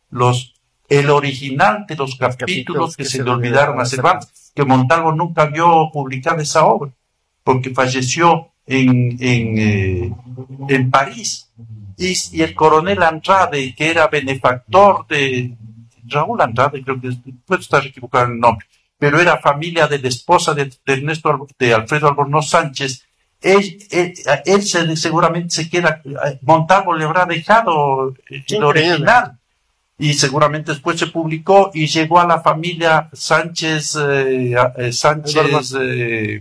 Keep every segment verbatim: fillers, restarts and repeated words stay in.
los, el original de los capítulos, capítulos que, que se le olvidaron hacer antes, que Montalvo nunca vio publicar esa obra, porque falleció en, en, eh, en París. Y, y el coronel Andrade, que era benefactor de Raúl Andrade, creo que puedo estar equivocado en el nombre, pero era familia de la esposa de, de Ernesto, de Alfredo Albornoz Sánchez. Él, él, él se, seguramente se queda, Montalvo le habrá dejado el original, y seguramente después se publicó y llegó a la familia Sánchez, eh, eh, Sánchez eh,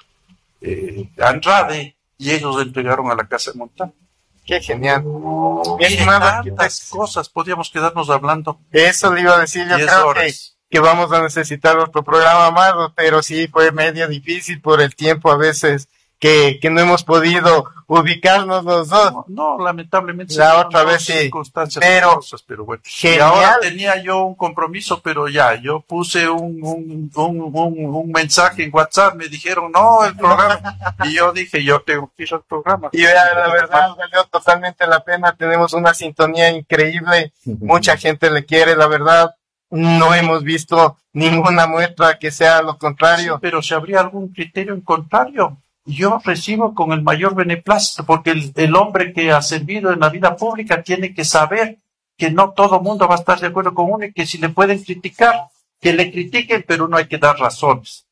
eh, Andrade, y ellos lo entregaron a la casa de Montalvo. Qué genial. Miren, tantas cosas podíamos quedarnos hablando. Eso le iba a decir, yo creo que, que vamos a necesitar otro programa más, pero sí fue medio difícil por el tiempo a veces que, que no hemos podido ubicarnos los dos. No, no lamentablemente. La otra vez sí. Circunstancias pero, cosas, pero bueno. Genial. Y ahora tenía yo un compromiso, pero ya, yo puse un, un, un, un, un mensaje en WhatsApp, me dijeron, no, el programa. Y yo dije, yo tengo que ir al programa. Y vea, la verdad, valió totalmente la pena. Tenemos una sintonía increíble. Mucha gente le quiere, la verdad. No hemos visto ninguna muestra que sea lo contrario. Sí, pero si habría algún criterio en contrario, yo recibo con el mayor beneplácito, porque el, el hombre que ha servido en la vida pública tiene que saber que no todo mundo va a estar de acuerdo con uno y que si le pueden criticar, que le critiquen, pero no hay que dar razones.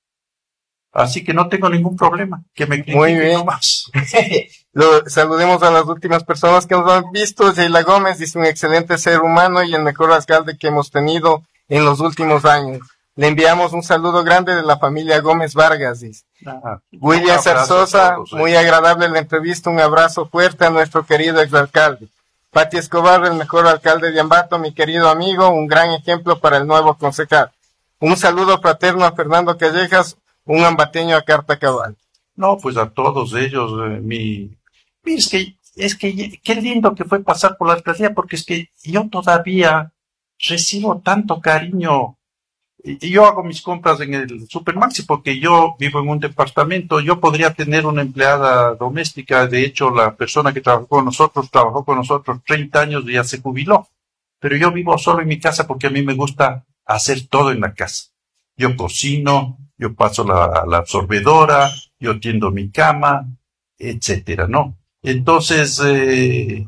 Así que no tengo ningún problema, que me critiquen. Muy bien. Nomás. Lo, saludemos a las últimas personas que nos han visto. Sheila Gómez dice: un excelente ser humano y el mejor alcalde que hemos tenido en los últimos años. Le enviamos un saludo grande de la familia Gómez Vargas, dice. Ah, William Zarzosa, todos, muy eh. agradable la entrevista, un abrazo fuerte a nuestro querido exalcalde. Pati Escobar, el mejor alcalde de Ambato, mi querido amigo, un gran ejemplo para el nuevo concejal. Un saludo fraterno a Fernando Callejas, un ambateño a carta cabal. No, pues a todos ellos, eh, mi, es que, es que, qué lindo que fue pasar por la alcaldía, porque es que yo todavía recibo tanto cariño. Y yo hago mis compras en el Supermaxi porque yo vivo en un departamento. Yo podría tener una empleada doméstica. De hecho, la persona que trabajó con nosotros, trabajó con nosotros treinta años y ya se jubiló. Pero yo vivo solo en mi casa porque a mí me gusta hacer todo en la casa. Yo cocino, yo paso la, la absorbedora, yo tiendo mi cama, etcétera, ¿no? Entonces, eh,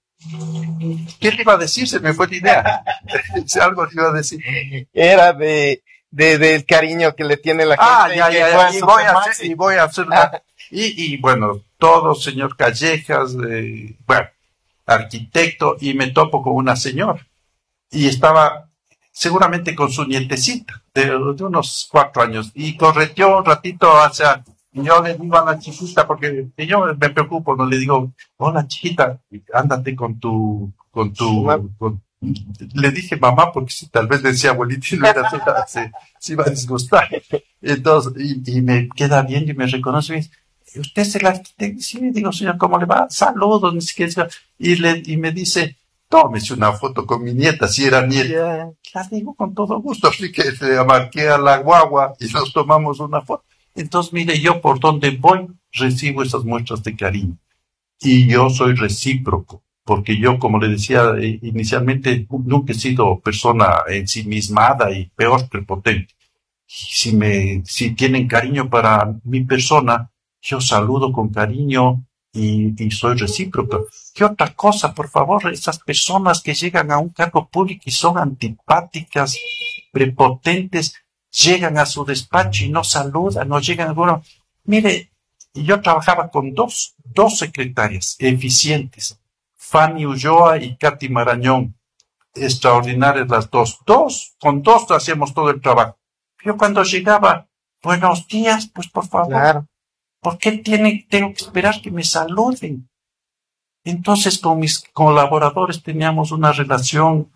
¿qué le iba a decir? Se me fue la idea. Algo le iba a decir. Era de, de, del cariño que le tiene la gente. Ah, ya, ya, ya. Y voy a hacer, y voy a hacer una, y, y bueno, todo, señor Callejas, eh, bueno, arquitecto, y me topo con una señora. Y estaba seguramente con su nietecita, de, de unos cuatro años, y correteó un ratito hacia. Yo le digo a la chiquita, porque yo me preocupo, no le digo, hola chiquita, ándate con tu, con tu, con, le dije mamá, porque si tal vez le decía abuelita, y no era, se, se iba a disgustar. Entonces, y, y me queda bien y me reconoce, y me dice, ¿usted es el arquitecto? Sí, le digo, señor, ¿cómo le va? Saludos, ni siquiera, y le, y me dice, tómese una foto con mi nieta, si era nieta. Yeah. La digo con todo gusto, así que le marqué a la guagua y nos tomamos una foto. Entonces, mire, yo por donde voy recibo esas muestras de cariño. Y yo soy recíproco, porque yo, como le decía eh, inicialmente, nunca he sido persona ensimismada y peor, prepotente. Si me, si tienen cariño para mi persona, yo saludo con cariño y, y soy recíproco. ¿Qué otra cosa, por favor? Esas personas que llegan a un cargo público y son antipáticas, prepotentes, llegan a su despacho y no saludan, no llegan a bueno. Mire, yo trabajaba con dos, dos secretarias eficientes, Fanny Ulloa y Katy Marañón, extraordinarias las dos. Dos, con dos hacíamos todo el trabajo. Yo cuando llegaba, buenos días, pues por favor, claro. ¿Por qué tiene, tengo que esperar que me saluden? Entonces con mis colaboradores teníamos una relación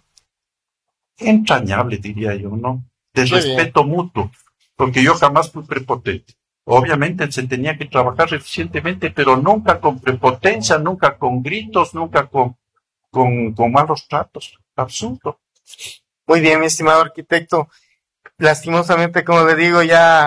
entrañable, diría yo, ¿no? De Muy respeto bien. mutuo, porque yo jamás fui prepotente. Obviamente se tenía que trabajar eficientemente, pero nunca con prepotencia, nunca con gritos, nunca con, con, con malos tratos. Absurdo. Muy bien, mi estimado arquitecto. Lastimosamente, como le digo, ya,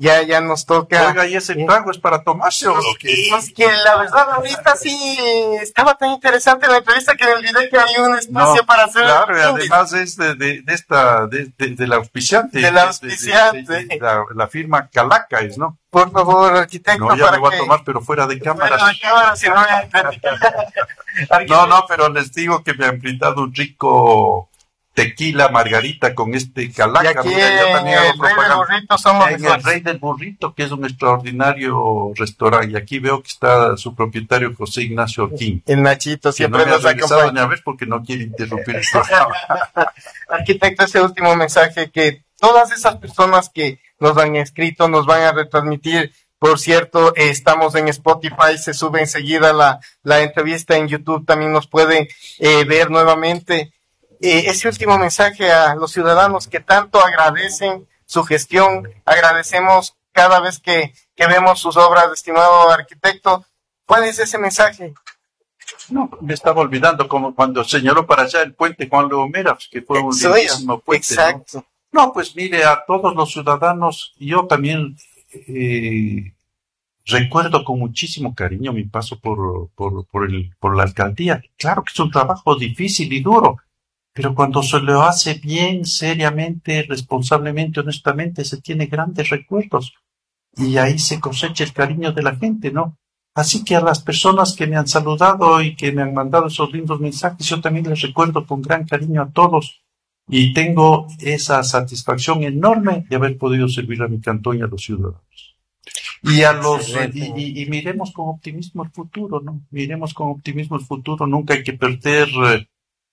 ya, ya nos toca. Oiga, ¿y ese trago es para tomarse o qué? Es que la verdad ahorita sí estaba tan interesante la entrevista que me olvidé que había un espacio No, para hacer. claro, y además es de, de, de esta, de, de, de la auspiciante. De la de- auspiciante. de- de- de la, la firma Calaca es, ¿no? Por favor, arquitecto, No, ya para me voy que... a tomar, pero fuera de cámara. Fuera de cámara, si no voy a platicar. No, no, pero les digo que me han brindado un rico tequila margarita con este Y Calaca. aquí Mira, yo en también hago el Rey del propaganda. Burrito somos En el mejores. Rey del Burrito, que es un extraordinario restaurante. Y aquí veo que está su propietario José Ignacio Orquín. El Nachito Que no siempre me ha nos regresado ni acompaña. a ver porque no quiere interrumpir el programa. Arquitecto, ese último mensaje que todas esas personas que nos han escrito nos van a retransmitir. Por cierto, eh, estamos en Spotify, se sube enseguida la, la entrevista en YouTube, también nos pueden eh, ver nuevamente. Eh, ese último mensaje a los ciudadanos que tanto agradecen su gestión, agradecemos cada vez que, que vemos sus obras, estimado arquitecto. ¿Cuál es ese mensaje? No, me estaba olvidando como cuando señaló para allá el puente Juan Leomera, que fue un Eso es, lindísimo puente. ¿no? exacto. No, pues mire, a todos los ciudadanos, yo también eh, recuerdo con muchísimo cariño mi paso por, por, por, el, por la alcaldía. Claro que es un trabajo difícil y duro, pero cuando se lo hace bien, seriamente, responsablemente, honestamente, se tiene grandes recuerdos. Y ahí se cosecha el cariño de la gente, ¿no? Así que a las personas que me han saludado y que me han mandado esos lindos mensajes, yo también les recuerdo con gran cariño a todos. Y tengo esa satisfacción enorme de haber podido servir a mi cantón y a los ciudadanos. Y a los y, y, y miremos con optimismo el futuro, ¿no? Miremos con optimismo el futuro. Nunca hay que perder eh,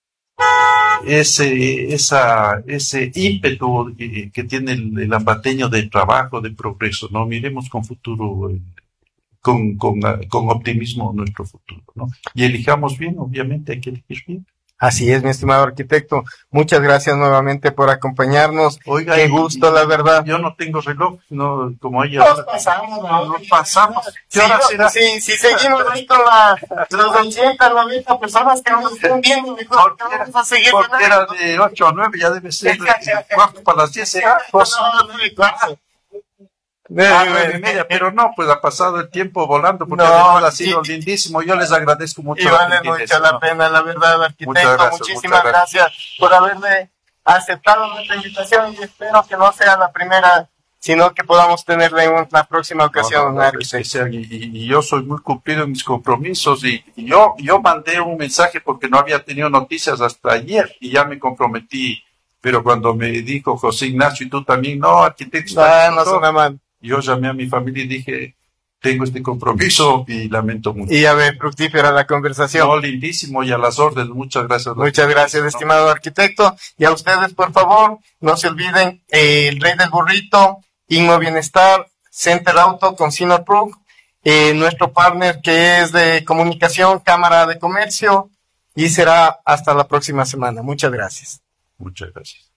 ese esa ese ímpetu eh, que tiene el, el ambateño de trabajo, de progreso, ¿no? Miremos con futuro, eh, con, con, con optimismo nuestro futuro, ¿no? Y elijamos bien, obviamente hay que elegir bien. Así es, mi estimado arquitecto. Muchas gracias nuevamente por acompañarnos. Oiga, qué y, gusto, y, la verdad. Yo no tengo reloj, no, como ella. Nos pasamos, ¿no? Nos pasamos. ¿Qué hora será? Sí, si seguimos ahí con la, los ochenta, noventa personas que nos están viendo, mejor que vamos a seguir. Porque era de ocho a nueve, ya debe ser cuarto para las diez, ¿será? Pues, Ah, nueve y media, pero no, pues ha pasado el tiempo volando porque No, además ha sido y- lindísimo. Yo les agradezco mucho. Y la vale gentileza, mucho la ¿no? pena, la verdad, arquitecto. Muchas gracias, Muchísimas muchas gracias. por haberme aceptado nuestra invitación y espero que no sea la primera, sino que podamos tenerla en una próxima ocasión, No, no, no, arquitecto. es que sean- y, y- y yo soy muy cumplido en mis compromisos y, y yo yo mandé un mensaje porque no había tenido noticias hasta ayer y ya me comprometí, pero cuando me dijo José Ignacio y tú también, no, arquitecto, Ah, no suena mal. yo llamé a mi familia y dije, tengo este compromiso y lamento mucho. Y a ver, fructífera la conversación. No, lindísimo y a las órdenes, muchas gracias. Muchas gracias, ¿no? estimado arquitecto. Y a ustedes, por favor, no se olviden, eh, el Rey del Burrito, Inmo Bienestar, Center Auto con Sinoproof, eh, nuestro partner que es de comunicación, Cámara de Comercio, y será hasta la próxima semana. Muchas gracias. Muchas gracias.